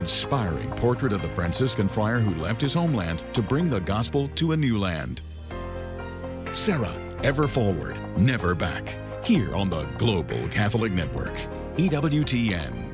Inspiring portrait of the Franciscan friar who left his homeland to bring the gospel to a new land. Sarah, ever forward, never back. Here on the Global Catholic Network, EWTN.